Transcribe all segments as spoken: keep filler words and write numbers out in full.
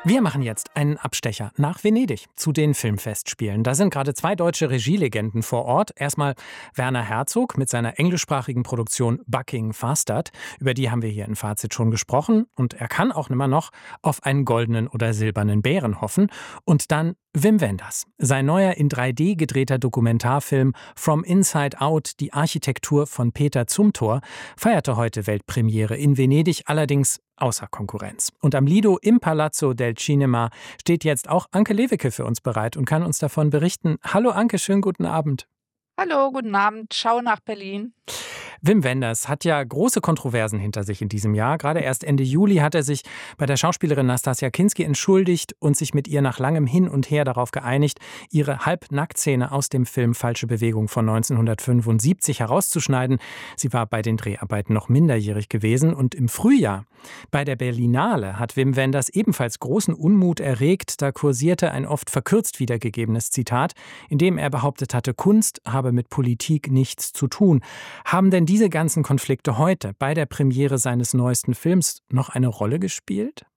Wir machen jetzt einen Abstecher nach Venedig zu den Filmfestspielen. Da sind gerade zwei deutsche Regielegenden vor Ort. Erstmal Werner Herzog mit seiner englischsprachigen Produktion Bucking Falstaff. Über die haben wir hier in Fazit schon gesprochen. Und er kann auch immer noch auf einen goldenen oder silbernen Bären hoffen. Und dann Wim Wenders. Sein neuer in drei D gedrehter Dokumentarfilm From Inside Out, die Architektur von Peter Zumthor, feierte heute Weltpremiere in Venedig, allerdings außer Konkurrenz. Und am Lido im Palazzo del Cinema steht jetzt auch Anke Lewicke für uns bereit und kann uns davon berichten. Hallo Anke, schönen guten Abend. Hallo, guten Abend. Schau nach Berlin. Wim Wenders hat ja große Kontroversen hinter sich in diesem Jahr. Gerade erst Ende Juli hat er sich bei der Schauspielerin Nastassja Kinski entschuldigt und sich mit ihr nach langem Hin und Her darauf geeinigt, ihre Halbnacktszene aus dem Film Falsche Bewegung von neunzehnhundertfünfundsiebzig herauszuschneiden. Sie war bei den Dreharbeiten noch minderjährig gewesen. Und im Frühjahr bei der Berlinale hat Wim Wenders ebenfalls großen Unmut erregt. Da kursierte ein oft verkürzt wiedergegebenes Zitat, in dem er behauptet hatte, Kunst habe mit Politik nichts zu tun. Haben denn diese ganzen Konflikte heute bei der Premiere seines neuesten Films noch eine Rolle gespielt?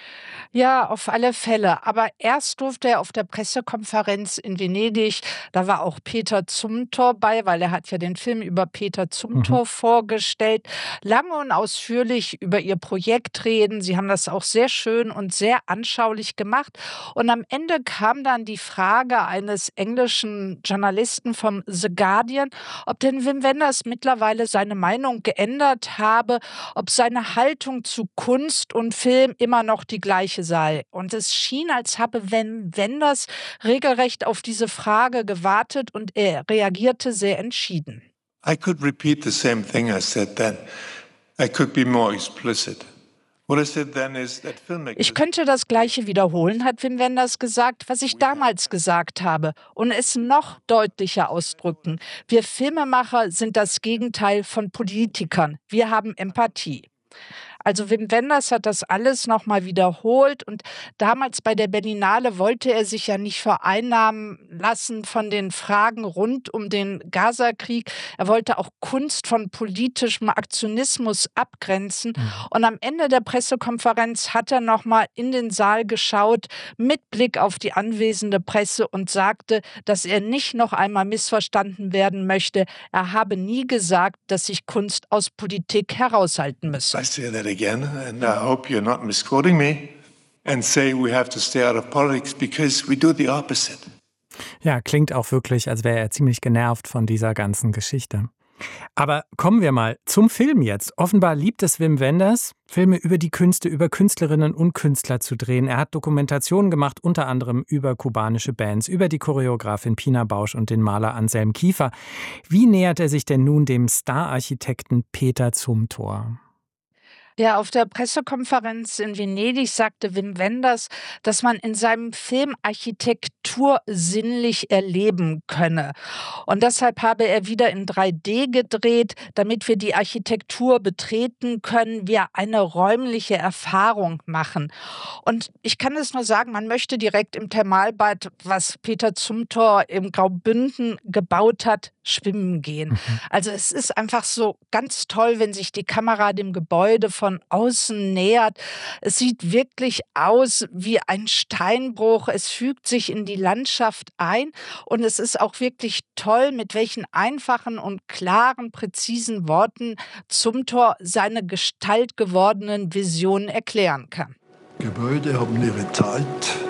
Ja, auf alle Fälle. Aber erst durfte er auf der Pressekonferenz in Venedig, da war auch Peter Zumthor bei, weil er hat ja den Film über Peter Zumthor mhm. vorgestellt, lange und ausführlich über ihr Projekt reden. Sie haben das auch sehr schön und sehr anschaulich gemacht. Und am Ende kam dann die Frage eines englischen Journalisten vom The Guardian, ob denn Wim Wenders mittlerweile seine Meinung geändert habe, ob seine Haltung zu Kunst und Film immer noch die gleiche sei. Und es schien, als habe Wim Wenders regelrecht auf diese Frage gewartet und er reagierte sehr entschieden. I could repeat the same thing I said then. I could be more explicit. What I said then is that filmmakers... Ich könnte das Gleiche wiederholen, hat Wim Wenders gesagt, was ich damals gesagt habe, und es noch deutlicher ausdrücken. Wir Filmemacher sind das Gegenteil von Politikern. Wir haben Empathie. Also Wim Wenders hat das alles nochmal wiederholt und damals bei der Berlinale wollte er sich ja nicht vereinnahmen lassen von den Fragen rund um den Gaza-Krieg. Er wollte auch Kunst von politischem Aktionismus abgrenzen. Mhm. Und am Ende der Pressekonferenz hat er nochmal in den Saal geschaut mit Blick auf die anwesende Presse und sagte, dass er nicht noch einmal missverstanden werden möchte. Er habe nie gesagt, dass sich Kunst aus Politik heraushalten müsse. I say that again, and I hope you're not misquoting me and say we have to stay out of politics because we do the opposite. Ja, klingt auch wirklich, als wäre er ziemlich genervt von dieser ganzen Geschichte. Aber kommen wir mal zum Film jetzt. Offenbar liebt es Wim Wenders, Filme über die Künste, über Künstlerinnen und Künstler zu drehen. Er hat Dokumentationen gemacht, unter anderem über kubanische Bands, über die Choreografin Pina Bausch und den Maler Anselm Kiefer. Wie nähert er sich denn nun dem Stararchitekten Peter Zumthor? Ja, auf der Pressekonferenz in Venedig sagte Wim Wenders, dass man in seinem Film Architektur sinnlich erleben könne. Und deshalb habe er wieder in drei D gedreht, damit wir die Architektur betreten können, wir eine räumliche Erfahrung machen. Und ich kann es nur sagen, man möchte direkt im Thermalbad, was Peter Zumthor im Graubünden gebaut hat, schwimmen gehen. Mhm. Also es ist einfach so ganz toll, wenn sich die Kamera dem Gebäude von von außen nähert. Es sieht wirklich aus wie ein Steinbruch. Es fügt sich in die Landschaft ein und es ist auch wirklich toll, mit welchen einfachen und klaren, präzisen Worten Zumthor seine gestaltgewordenen Visionen erklären kann. Gebäude haben ihre Zeit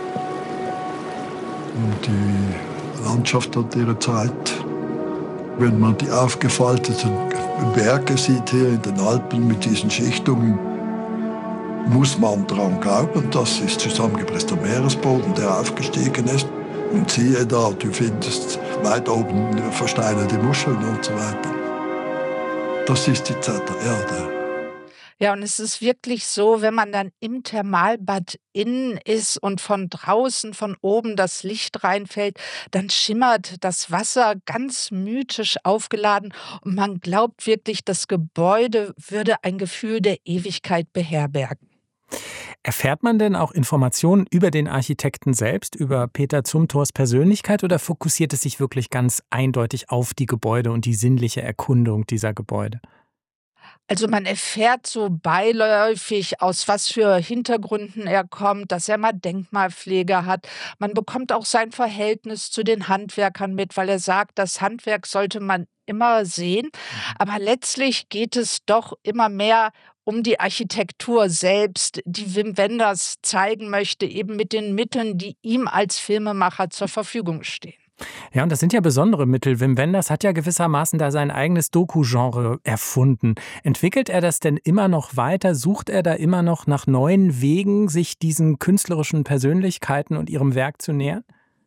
und die Landschaft hat ihre Zeit. Wenn man die aufgefalteten Berge sieht hier in den Alpen mit diesen Schichtungen, muss man daran glauben, das ist zusammengepresster Meeresboden, der aufgestiegen ist. Und siehe da, du findest weit oben versteinerte Muscheln und so weiter. Das ist die Zeit der Erde. Ja, und es ist wirklich so, wenn man dann im Thermalbad innen ist und von draußen, von oben das Licht reinfällt, dann schimmert das Wasser ganz mythisch aufgeladen und man glaubt wirklich, das Gebäude würde ein Gefühl der Ewigkeit beherbergen. Erfährt man denn auch Informationen über den Architekten selbst, über Peter Zumthors Persönlichkeit, oder fokussiert es sich wirklich ganz eindeutig auf die Gebäude und die sinnliche Erkundung dieser Gebäude? Also man erfährt so beiläufig, aus was für Hintergründen er kommt, dass er mal Denkmalpflege hat. Man bekommt auch sein Verhältnis zu den Handwerkern mit, weil er sagt, das Handwerk sollte man immer sehen. Mhm. Aber letztlich geht es doch immer mehr um die Architektur selbst, die Wim Wenders zeigen möchte, eben mit den Mitteln, die ihm als Filmemacher zur Verfügung stehen. Ja, und das sind ja besondere Mittel. Wim Wenders hat ja gewissermaßen da sein eigenes Doku-Genre erfunden. Entwickelt er das denn immer noch weiter? Sucht er da immer noch nach neuen Wegen, sich diesen künstlerischen Persönlichkeiten und ihrem Werk zu nähern?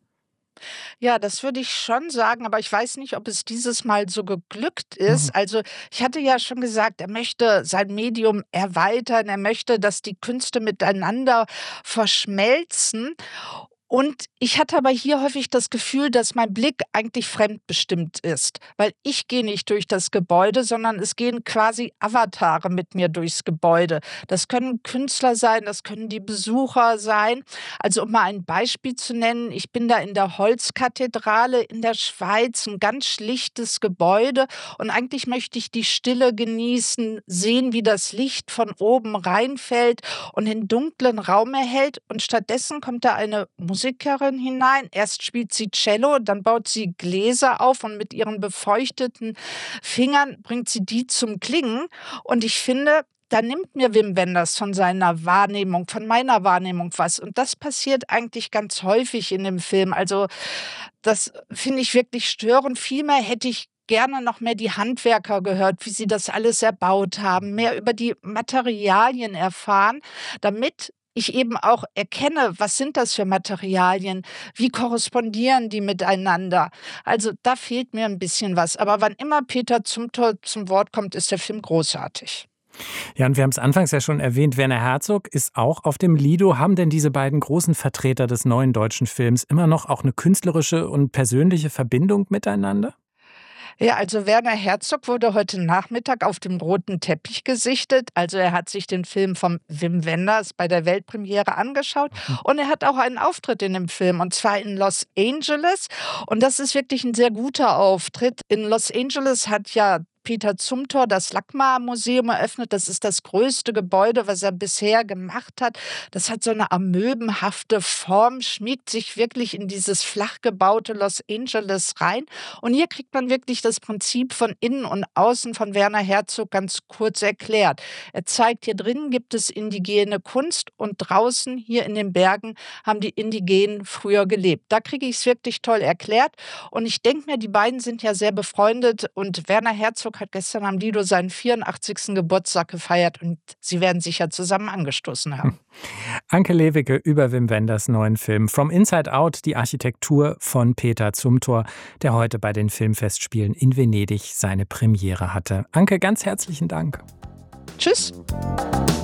Ja, das würde ich schon sagen, aber ich weiß nicht, ob es dieses Mal so geglückt Mhm. ist. Also, ich hatte ja schon gesagt, er möchte sein Medium erweitern. Er möchte, dass die Künste miteinander verschmelzen. Und ich hatte aber hier häufig das Gefühl, dass mein Blick eigentlich fremdbestimmt ist, weil ich gehe nicht durch das Gebäude, sondern es gehen quasi Avatare mit mir durchs Gebäude. Das können Künstler sein, das können die Besucher sein. Also um mal ein Beispiel zu nennen, ich bin da in der Holzkathedrale in der Schweiz, ein ganz schlichtes Gebäude und eigentlich möchte ich die Stille genießen, sehen, wie das Licht von oben reinfällt und den dunklen Raum erhält und stattdessen kommt da eine Musikerin hinein. Erst spielt sie Cello, dann baut sie Gläser auf und mit ihren befeuchteten Fingern bringt sie die zum Klingen und ich finde, da nimmt mir Wim Wenders von seiner Wahrnehmung, von meiner Wahrnehmung was. Und das passiert eigentlich ganz häufig in dem Film. Also, das finde ich wirklich störend. Vielmehr hätte ich gerne noch mehr die Handwerker gehört, wie sie das alles erbaut haben, mehr über die Materialien erfahren, damit ich eben auch erkenne, was sind das für Materialien? Wie korrespondieren die miteinander? Also, da fehlt mir ein bisschen was. Aber wann immer Peter Zumthor zum Wort kommt, ist der Film großartig. Ja, und wir haben es anfangs ja schon erwähnt, Werner Herzog ist auch auf dem Lido. Haben denn diese beiden großen Vertreter des neuen deutschen Films immer noch auch eine künstlerische und persönliche Verbindung miteinander? Ja, also Werner Herzog wurde heute Nachmittag auf dem roten Teppich gesichtet. Also er hat sich den Film von Wim Wenders bei der Weltpremiere angeschaut Mhm. und er hat auch einen Auftritt in dem Film und zwar in Los Angeles. Und das ist wirklich ein sehr guter Auftritt. In Los Angeles hat ja Peter Zumthor das LACMA-Museum eröffnet. Das ist das größte Gebäude, was er bisher gemacht hat. Das hat so eine amöbenhafte Form, schmiegt sich wirklich in dieses flach gebaute Los Angeles rein. Und hier kriegt man wirklich das Prinzip von innen und außen von Werner Herzog ganz kurz erklärt. Er zeigt, hier drinnen gibt es indigene Kunst und draußen hier in den Bergen haben die Indigenen früher gelebt. Da kriege ich es wirklich toll erklärt. Und ich denke mir, die beiden sind ja sehr befreundet und Werner Herzog hat gestern am Lido seinen vierundachtzigsten Geburtstag gefeiert und sie werden sicher zusammen angestoßen haben. Anke Lewicke über Wim Wenders neuen Film From Inside Out, die Architektur von Peter Zumthor, der heute bei den Filmfestspielen in Venedig seine Premiere hatte. Anke, ganz herzlichen Dank. Tschüss.